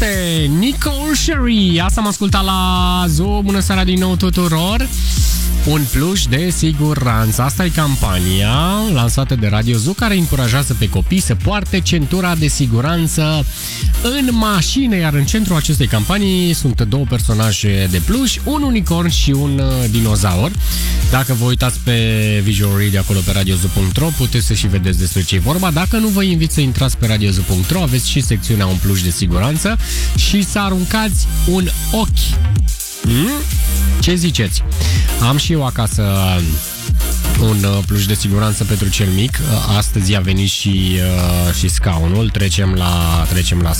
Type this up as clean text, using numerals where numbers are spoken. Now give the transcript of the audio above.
este Nicole Sherry. Asta am ascultat la Zoo. Bună seara din nou tuturor. Un pluș de siguranță. Asta e campania lansată de Radio Zoo, care încurajează pe copii să poarte centura de siguranță în mașină, iar în centrul acestei campanii sunt două personaje de pluș, un unicorn și un dinozaur. Dacă vă uitați pe visual de acolo pe radiozoo.ro, puteți să și vedeți despre ce e vorba. Dacă nu, vă invit să intrați pe radiozoo.ro, aveți și secțiunea Un pluș de siguranță și să aruncați un ochi. Ce ziceți? Am și eu acasă un pluș de siguranță pentru cel mic. Astăzi a venit și scaunul. Trecem la